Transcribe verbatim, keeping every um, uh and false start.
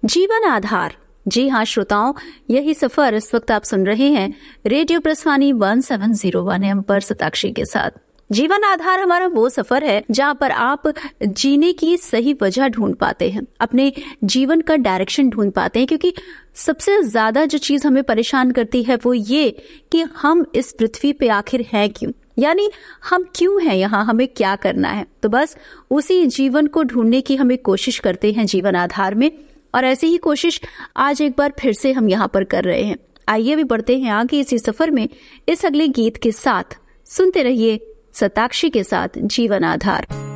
जीवन आधार। जी हाँ श्रोताओं, यही सफर इस वक्त आप सुन रहे हैं radio प्रस्थानी one seven zero one M पर सताक्षी के साथ। जीवन आधार हमारा वो सफर है जहाँ पर आप जीने की सही वजह ढूंढ पाते हैं, अपने जीवन का डायरेक्शन ढूंढ पाते हैं। क्योंकि सबसे ज्यादा जो चीज हमें परेशान करती है वो ये कि हम इस पृथ्वी पे आखिर हैं क्यों, यानी हम क्यों हैं यहाँ, हमें क्या करना है। तो बस उसी जीवन को ढूंढने की हमें कोशिश करते हैं जीवन आधार में, और ऐसी ही कोशिश आज एक बार फिर से हम यहाँ पर कर रहे हैं। आइए भी बढ़ते हैं आगे इसी सफर में इस अगले गीत के साथ। सुनते रहिए सताक्षी के साथ जीवन आधार।